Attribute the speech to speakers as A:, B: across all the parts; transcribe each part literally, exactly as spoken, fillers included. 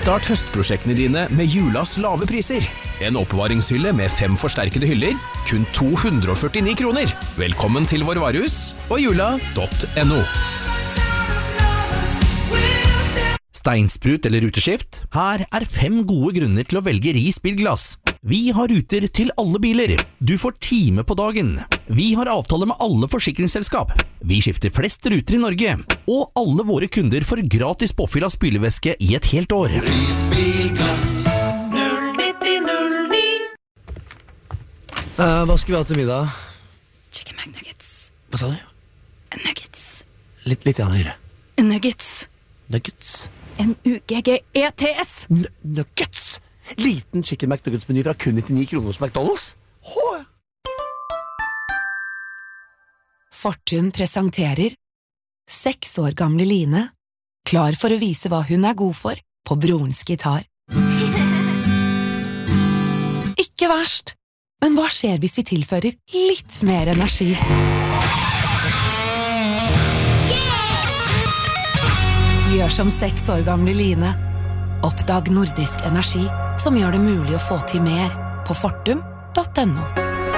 A: Kickstart høstprosjektene dine med Julas lave priser. En oppbevaringshylle med fem forsterkede hyller, kun to hundre og førtini kroner. Velkommen til vår varehus og jula punktum no.
B: Steinsprut eller ruteskift? Her er fem gode grunner til å velge Ris bilglass. Vi har ruter til alle biler. Du får time på dagen. Vi har avtale med alle forsikringsselskap. Vi skifter flest ruter i Norge. Og alle våre kunder får gratis påfyll av spylevæske i et helt år.
C: Ris bilglass.
D: null ni null ni.
E: Uh, hva skal vi ha til middag?
D: Chicken McNuggets.
E: Hva sa du?
D: Nuggets.
E: Litt, litt igjen høyre.
D: Nuggets.
E: Nuggets.
D: N U G G E T S.
E: N- nuggets? Liten chicken McNuggets-meny fra kun nittini kroner hos McDonald's? Hå!
F: Fortun presenterer seks år gamle Line, klar for å vise hva hun er god for på brorens gitar. Ikke verst, men hva skjer hvis vi tilfører litt mer energi? Gjør som seks år gamle Line. Oppdag nordisk energi som gjør det mulig å få til mer på fortum punktum no.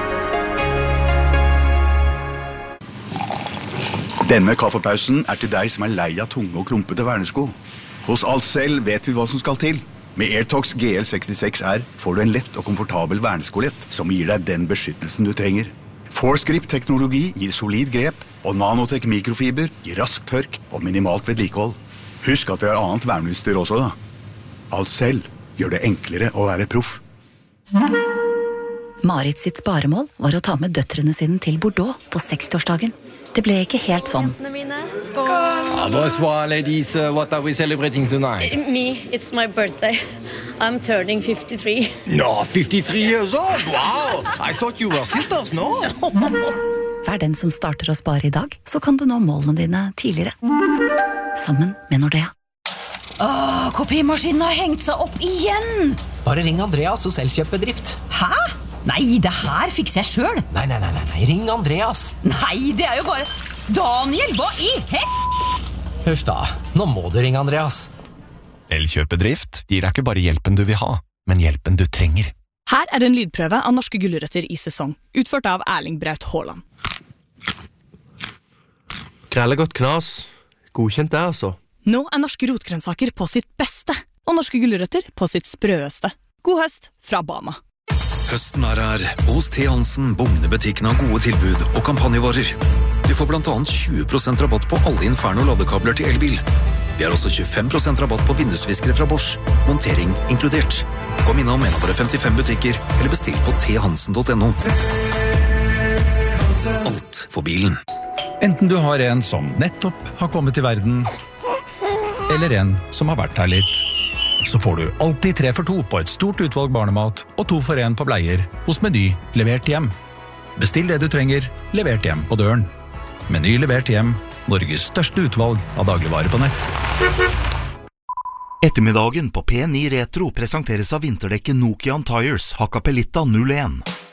G: Denne kaffepausen er til deg som er lei av tunge og klumpete vernesko. Hos Alcel vet vi hva som skal til. Med AirTox G L sekstiseks R får du en lett og komfortabel verneskolett som gir deg den beskyttelsen du trenger. ForceGrip-teknologi gir solid grep, og Nanotech mikrofiber gir rask tørk og minimalt vedlikehold. Husk at vi har annet verneutstyr også da. Alcel gjør det enklere å være proff.
H: Marit sitt sparemål var å ta med døtrene sine til Bordeaux på sekstiårsdagen. Det ble ikke helt sånn.
D: Skål!
I: Ah, bonsoir, ladies. Uh, what are we celebrating tonight?
J: Me, it's my birthday. I'm turning fifty-three.
I: No, fifty-three years old. Wow! I thought you were sisters, no?
H: Vær den som starter å spare i dag, så kan du nå målene dine tidligere. Sammen med Nordea.
K: Åh, kopimaskinen har hengt seg opp igjen!
L: Bare ring Andreas hos Elkjøp-bedrift.
K: Hæ? Nei, det her fikser jeg selv.
L: Nei, nei, nei, nei, ring Andreas.
K: Nei, det er jo bare... Daniel, hva i hett?
L: Huff da, nå må du ringe Andreas.
M: Elkjøp-bedrift gir deg ikke bare hjelpen du vil ha, men hjelpen du trenger.
N: Her er en lydprøve av norske gulrøtter i sesong, utført av Erling Braut Haaland.
E: Grelle godt knas. Godkjent det, altså.
N: Nå er norske rotgrønnsaker på sitt beste, og norske gulrøtter på sitt sprøeste. God høst fra Bama.
O: Høsten er her. Hos T. Hansen, Bogne-butikken har gode tilbud og kampanjevarer. Du får blant annet tjue prosent rabatt på alle Inferno-ladekabler til elbil. Vi har også tjuefem prosent rabatt på vindusviskere fra Bosch. Montering inkludert. Kom innom en av våre femtifem butikker, eller bestill på t hansen punktum no. Alt for bilen.
P: Enten du har en som nettopp har kommet til verden, eller en som har vært her litt, så får du alltid tre for to på et stort utvalg barnemat og to for en på bleier hos Meny levert hjem. Bestill det du trenger, levert hjem på døren. Meny levert hjem, Norges største utvalg av dagligvarer på nett.
Q: Ettermiddagen på P ni Retro presenteres av vinterdekket Nokian Tires Hakkapelitta null en.